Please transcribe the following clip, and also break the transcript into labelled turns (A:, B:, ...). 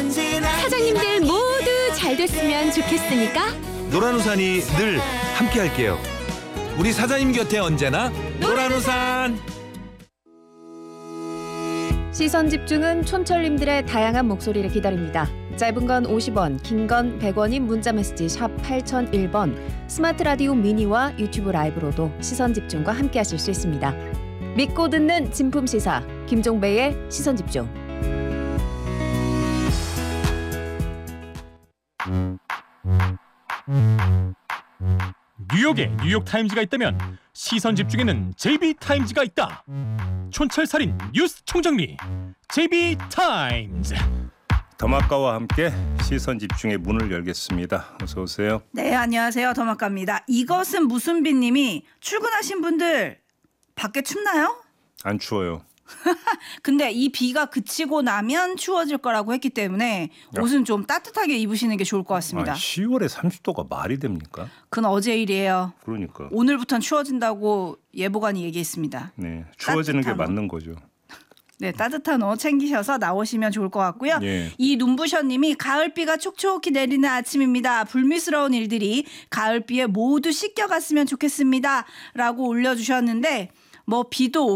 A: 사장님들 모두 잘 됐으면 좋겠으니까
B: 노란우산이 늘 함께할게요. 우리 사장님 곁에 언제나 노란우산.
C: 시선 집중은 촌철님들의 다양한 목소리를 기다립니다. 짧은 건 50원, 긴 건 100원인 문자메시지 샵 8001번, 스마트 라디오 미니와 유튜브 라이브로도 시선 집중과 함께하실 수 있습니다. 믿고 듣는 진품 시사, 김종배의 시선 집중.
D: 뉴욕에 뉴욕타임즈가 있다면 시선 집중에는 JB타임즈가 있다. 촌철살인 뉴스 총정리 JB타임즈.
E: 더마카와 함께 시선 집중의 문을 열겠습니다. 어서 오세요.
F: 네, 안녕하세요. 더마카입니다. 이것은 무슨 비님이 출근하신 분들 밖에 춥나요?
E: 안 추워요.
F: 근데 이 비가 그치고 나면 추워질 거라고 했기 때문에 옷은 좀 따뜻하게 입으시는 게 좋을 것 같습니다.
E: 10월에 30도가 말이 됩니까?
F: 그건 어제 일이에요.
E: 그러니까.
F: 오늘부터는 추워진다고 예보관이 얘기했습니다.
E: 네, 추워지는 게 맞는 거죠.
F: 네, 따뜻한 옷 챙기셔서 나오시면 좋을 것 같고요.
E: 예.
F: 이 눈부셔님이 가을비가 촉촉히 내리는 아침입니다. 불미스러운 일들이 가을비에 모두 씻겨갔으면 좋겠습니다. 라고 올려주셨는데 뭐 비도